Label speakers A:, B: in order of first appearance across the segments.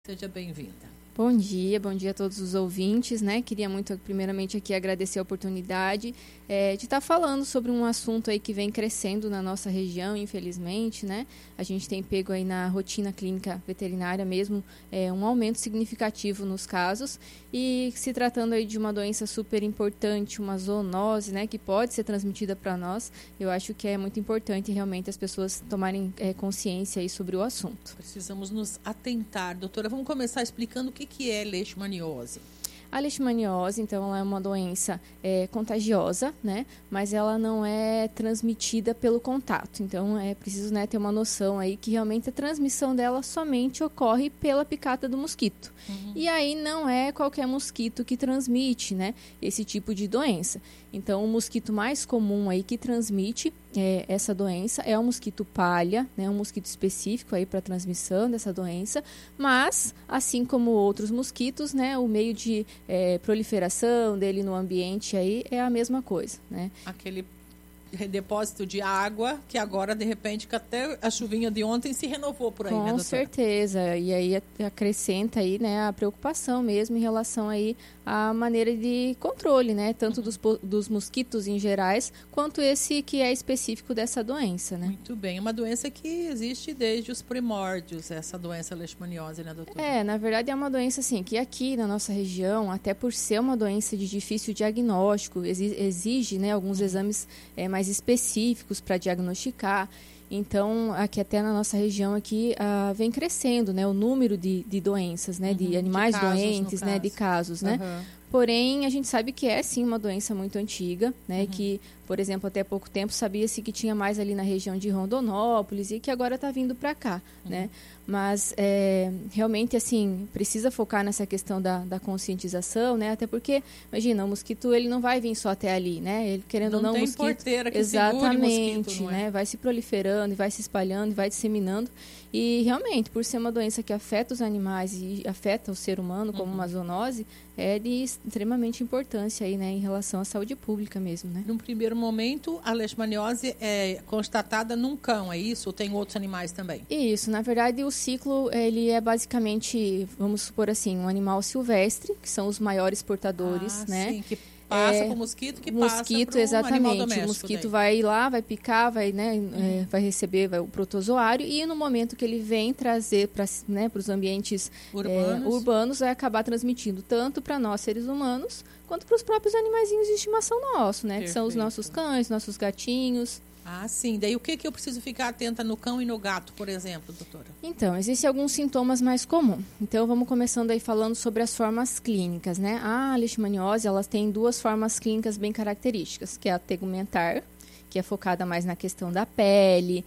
A: Seja bem-vinda.
B: Bom dia a todos os ouvintes, né? Queria muito, primeiramente, aqui agradecer a oportunidade de estar falando sobre um assunto aí que vem crescendo na nossa região, infelizmente, né? A gente tem pego aí na rotina clínica veterinária mesmo um aumento significativo nos casos e se tratando aí de uma doença super importante, uma zoonose, né? Que pode ser transmitida para nós, eu acho que é muito importante realmente as pessoas tomarem consciência aí sobre o assunto.
A: Precisamos nos atentar. Doutora, vamos começar explicando o que é leishmaniose.
B: A leishmaniose, então, ela é uma doença contagiosa, né? Mas ela não é transmitida pelo contato. Então, é preciso, né, ter uma noção aí que realmente a transmissão dela somente ocorre pela picada do mosquito. E aí não é qualquer mosquito que transmite, né, esse tipo de doença. Então, o mosquito mais comum aí que transmite essa doença é o mosquito palha, né, um mosquito específico aí para transmissão dessa doença, mas, assim como outros mosquitos, né, o meio de proliferação dele no ambiente aí é a mesma coisa, né?
A: Aquele depósito de água que agora, de repente, que até a chuvinha de ontem se renovou por aí, né, doutora?
B: Com certeza, e aí acrescenta aí, né, a preocupação mesmo em relação aí à maneira de controle, né, tanto dos mosquitos em gerais, quanto esse que é específico dessa doença, né?
A: Muito bem, uma doença que existe desde os primórdios, essa doença leishmaniose, né, doutora?
B: Na verdade é uma doença assim, que aqui na nossa região, até por ser uma doença de difícil diagnóstico, exige, né, alguns exames mais específicos para diagnosticar. Então, aqui até na nossa região aqui vem crescendo, né, o número de doenças, né, de animais doentes, né, de casos, né. Porém, a gente sabe que é sim uma doença muito antiga, né, que, por exemplo, até pouco tempo sabia-se que tinha mais ali na região de Rondonópolis e que agora está vindo para cá, né. Mas realmente, assim, precisa focar nessa questão da conscientização, né, até porque, imagina, o mosquito ele não vai vir só até ali, né, ele querendo ou não,
A: tem
B: mosquito,
A: porteira que
B: exatamente,
A: segure mosquito, não é?
B: né, vai se proliferando, e vai se espalhando, e vai disseminando. E realmente, por ser uma doença que afeta os animais e afeta o ser humano como uma zoonose, é de extremamente importância aí, né, em relação à saúde pública mesmo, né?
A: Num primeiro momento, a leishmaniose é constatada num cão, é isso? Ou tem outros animais também?
B: Isso, na verdade o ciclo ele é basicamente, vamos supor assim, um animal silvestre, que são os maiores portadores, né?
A: Sim, que passa para o mosquito, que passa para um animal doméstico.
B: O mosquito vai lá, vai picar, vai, né, vai receber o protozoário e no momento que ele vem trazer para, né, os ambientes urbanos, vai acabar transmitindo tanto para nós seres humanos quanto para os próprios animaizinhos de estimação nosso, né? Perfeito. Que são os nossos cães, nossos gatinhos.
A: Ah, sim. Daí o que eu preciso ficar atenta no cão e no gato, por exemplo, doutora?
B: Então, existem alguns sintomas mais comuns. Então, vamos começando aí falando sobre as formas clínicas, né? A leishmaniose, ela tem duas formas clínicas bem características, que é a tegumentar, que é focada mais na questão da pele,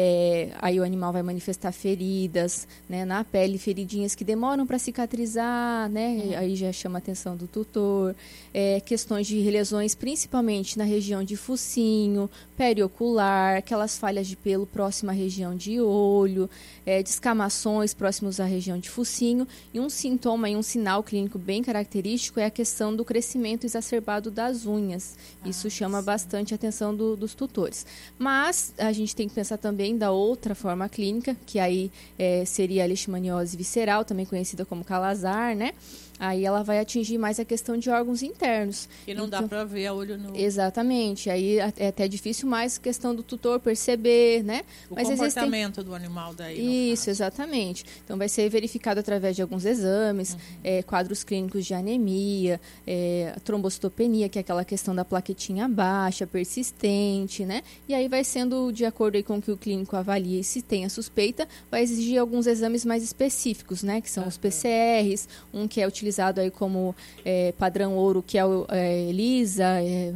B: aí o animal vai manifestar feridas, né, na pele, feridinhas que demoram para cicatrizar, né, aí já chama a atenção do tutor, questões de lesões principalmente na região de focinho, periocular, aquelas falhas de pelo próxima à região de olho, descamações próximos à região de focinho, e um sintoma e um sinal clínico bem característico é a questão do crescimento exacerbado das unhas. Isso chama bastante a atenção dos tutores. Mas a gente tem que pensar também da outra forma clínica, que aí seria a leishmaniose visceral, também conhecida como calazar, né? Aí ela vai atingir mais a questão de órgãos internos.
A: E não dá para ver a olho nu.
B: Exatamente. Aí é até difícil mais a questão do tutor perceber, né?
A: Mas comportamento do animal daí.
B: Isso, exatamente. Então vai ser verificado através de alguns exames, quadros clínicos de anemia, trombocitopenia, que é aquela questão da plaquetinha baixa, persistente, né? E aí vai sendo de acordo aí com o que o clínico avalia e se tem a suspeita, vai exigir alguns exames mais específicos, né? Que são os PCRs, um que é utilizado aí como padrão ouro, que é o ELISA,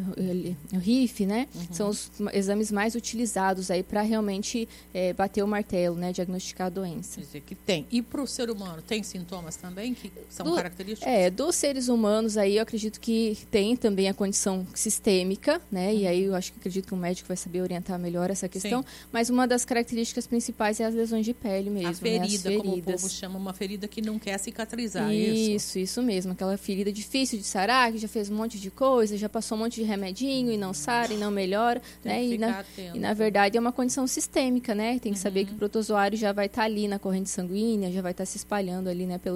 B: o RIF, né? São os exames mais utilizados aí para realmente bater o martelo, né? Diagnosticar a doença.
A: Quer dizer que tem. E para o ser humano, tem sintomas também que são característicos?
B: Dos seres humanos aí eu acredito que tem também a condição sistêmica, né? E aí eu acredito que o médico vai saber orientar melhor essa questão. Sim. Mas uma das características principais é as lesões de pele mesmo.
A: A ferida,
B: né?
A: Como o povo chama, uma ferida que não quer cicatrizar. Isso.
B: Isso mesmo. Aquela ferida difícil de sarar, que já fez um monte de coisa, já passou um monte de remedinho e não sara e não melhora, né? E na verdade é uma condição sistêmica, né? Tem que saber que o protozoário já vai estar ali na corrente sanguínea, já vai estar se espalhando ali, né, pelo